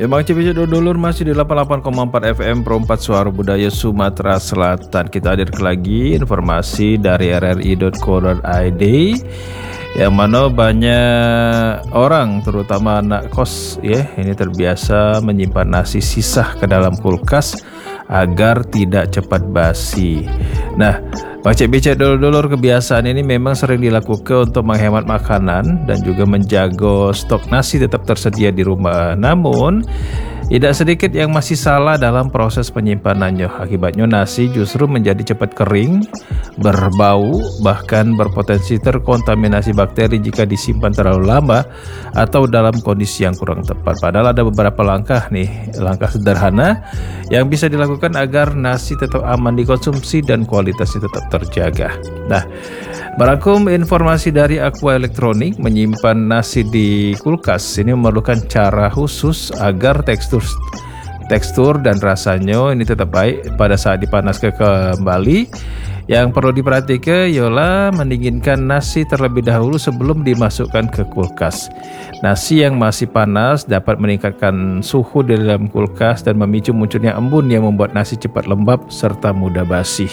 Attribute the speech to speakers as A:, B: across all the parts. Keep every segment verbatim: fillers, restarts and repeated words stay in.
A: Memang C B C Dulur masih di delapan puluh delapan koma empat F M Pro empat Suara Budaya Sumatera Selatan. Kita hadir lagi informasi dari r r i dot co dot i d yang mana banyak orang terutama anak kos ya ini terbiasa menyimpan nasi sisa ke dalam kulkas agar tidak cepat basi. Nah, Bang Cik Bicek Dulur-dulur, kebiasaan ini memang sering dilakukan untuk menghemat makanan dan juga menjaga stok nasi tetap tersedia di rumah. Namun, tidak sedikit yang masih salah dalam proses penyimpanannya. Akibatnya nasi justru menjadi cepat kering, berbau, bahkan berpotensi terkontaminasi bakteri jika disimpan terlalu lama atau dalam kondisi yang kurang tepat. Padahal ada beberapa langkah nih, langkah sederhana yang bisa dilakukan agar nasi tetap aman dikonsumsi dan kualitasnya tetap terjaga. Nah, merangkum informasi dari Aqua Elektronik, menyimpan nasi di kulkas ini memerlukan cara khusus agar tekstur tekstur dan rasanya ini tetap baik pada saat dipanaskan kembali. Yang perlu diperhatikan ialah mendinginkan nasi terlebih dahulu sebelum dimasukkan ke kulkas. Nasi yang masih panas dapat meningkatkan suhu di dalam kulkas dan memicu munculnya embun yang membuat nasi cepat lembab serta mudah basi.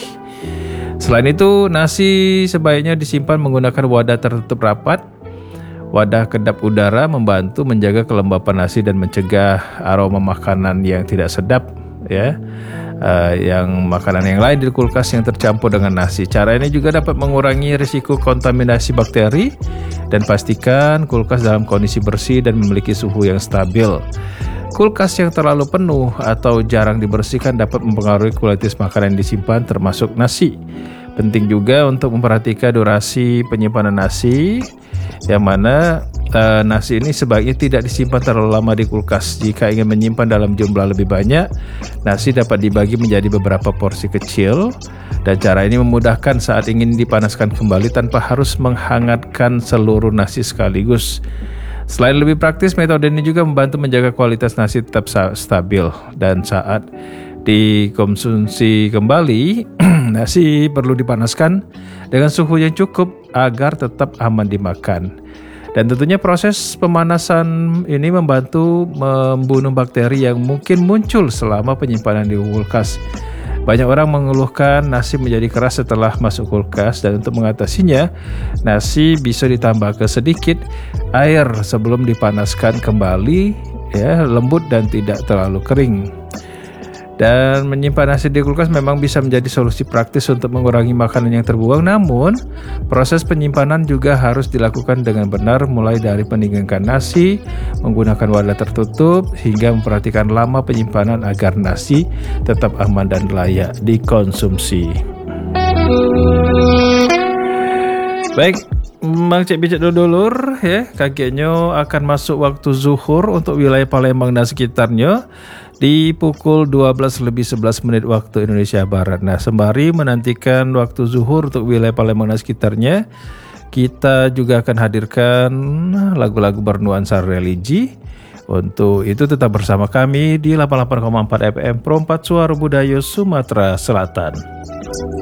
A: Selain itu, nasi sebaiknya disimpan menggunakan wadah tertutup rapat. Wadah kedap udara membantu menjaga kelembapan nasi dan mencegah aroma makanan yang tidak sedap, ya, uh, yang makanan yang lain di kulkas yang tercampur dengan nasi. Cara ini juga dapat mengurangi risiko kontaminasi bakteri dan pastikan kulkas dalam kondisi bersih dan memiliki suhu yang stabil. Kulkas yang terlalu penuh atau jarang dibersihkan dapat mempengaruhi kualitas makanan yang disimpan termasuk nasi. Penting juga untuk memperhatikan durasi penyimpanan nasi, yang mana uh, nasi ini sebaiknya tidak disimpan terlalu lama di kulkas. Jika ingin menyimpan dalam jumlah lebih banyak, nasi dapat dibagi menjadi beberapa porsi kecil, dan cara ini memudahkan saat ingin dipanaskan kembali tanpa harus menghangatkan seluruh nasi sekaligus. Selain lebih praktis, metode ini juga membantu menjaga kualitas nasi tetap stabil, dan saat dikonsumsi kembali nasi perlu dipanaskan dengan suhu yang cukup agar tetap aman dimakan. Dan tentunya proses pemanasan ini membantu membunuh bakteri yang mungkin muncul selama penyimpanan di kulkas. Banyak orang mengeluhkan nasi menjadi keras setelah masuk kulkas, dan untuk mengatasinya, nasi bisa ditambahkan sedikit air sebelum dipanaskan kembali, ya, lembut dan tidak terlalu kering. Dan menyimpan nasi di kulkas memang bisa menjadi solusi praktis untuk mengurangi makanan yang terbuang. Namun, proses penyimpanan juga harus dilakukan dengan benar, mulai dari pendinginkan nasi, menggunakan wadah tertutup, hingga memperhatikan lama penyimpanan agar nasi tetap aman dan layak dikonsumsi. Baik, Bang Cik Bicek Dulur, ya, kagetnya akan masuk waktu zuhur untuk wilayah Palembang dan sekitarnya di pukul dua belas lebih sebelas menit waktu Indonesia Barat. Nah, sembari menantikan waktu zuhur untuk wilayah Palembang dan sekitarnya, kita juga akan hadirkan lagu-lagu bernuansa religi. Untuk itu tetap bersama kami di delapan puluh delapan koma empat F M Pro empat Suara Budaya Sumatera Selatan.